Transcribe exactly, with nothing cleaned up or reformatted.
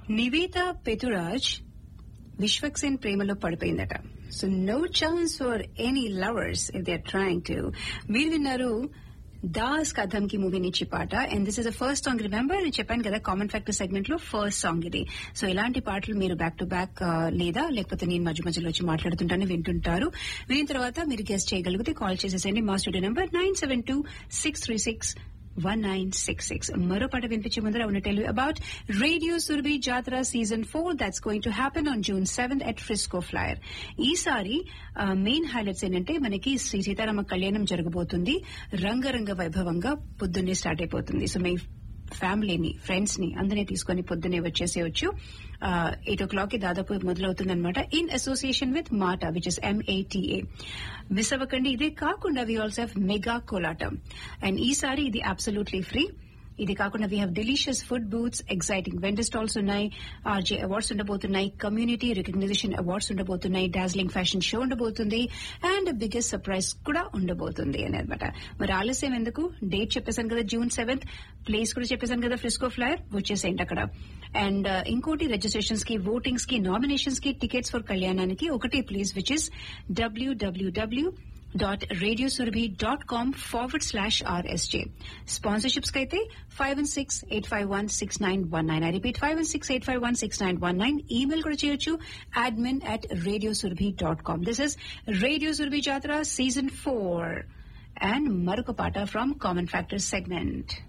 నివేత పెతురాజ్ విశ్వక్సేన్ ప్రేమలో పడిపోయిందట. So no chance for any lovers if they are trying to. మీరు విన్నారు దాస్ కథం కి మూవీ నుంచి పాట. And this is the first song. Remember నేను చెప్పాను కదా కామన్ ఫ్యాక్టర్ సెగ్మెంట్ లో ఫస్ట్ సాంగ్ ఇది. సో ఇలాంటి పాటలు మీరు బ్యాక్ టు బ్యాక్ లేదా లేకపోతే నేను మధ్య మధ్యలో వచ్చి మాట్లాడుతుంటాను వింటుంటారు. వినిన తర్వాత మీరు గెస్ట్ చేయగలిగితే కాల్ చేసేసండి. మా studio number nine seven two six three six one nine six six. మరో పాట వినిపించే ముందర I want to tell you about Radio Surabhi Jatra Season four that's going to happen on June seventh at Frisco Flyer. ఈసారి main highlights ఏంటంటే మనకి శ్రీ సీతారామ కళ్యాణం జరగబోతుంది. రంగరంగ వైభవంగా పొద్దున్నే స్టార్ట్ అయిపోతుంది. సో మీ ఫ్యామిలీని ఫ్రెండ్స్ ని అందరినీ తీసుకుని పొద్దున్నే వచ్చేసేయచ్చు. ఎయిట్ ఓ క్లాక్ కి దాదాపు మొదలవుతుంది అనమాట. ఇన్ అసోసియేషన్ విత్ మాటా విచ్ ఇస్ ఎంఏటీఏ. మిస్ అవ్వకండి. ఇదే కాకుండా we also have mega Kolatam. And ఈసారి ఇది అబ్సల్యూట్లీ ఫ్రీ. ఇది కాకుండా we have delicious food booths, exciting vendor stalls ఉన్నాయి, ఆర్జే అవార్డ్స్ ఉండబోతున్నాయి, కమ్యూనిటీ రికగ్నైజేషన్ అవార్డ్స్ ఉండబోతున్నాయి, డాజ్లింగ్ ఫ్యాషన్ షో ఉండబోతుంది, అండ్ బిగ్గెస్ట్ సర్ప్రైజ్ కూడా ఉండబోతుంది అని అనమాట. మరి ఆలస్యం ఎందుకు? డేట్ చెప్పేశాను కదా జూన్ సెవెంత్, ప్లేస్ కూడా చెప్పేశాను కదా ఫ్రిస్కో ఫ్లైర్, వచ్చేసేయండి అక్కడ. అండ్ ఇంకోటి రిజిస్ట్రేషన్స్ కి, ఓటింగ్స్ కి, నామినేషన్స్ కి, టికెట్స్ ఫర్ కళ్యాణానికి ఒకటి please which is WWW dot radiosurabhi dot com forward slash R S J. Sponsorships kaite five one six eight five one six nine one nine. I repeat five one six eight five one six nine one nine. Email kuda cheyochu admin at radiosurabhi dot com. This is Radio Surabhi Jatra Season four and Maruka Pata from Common Factors segment.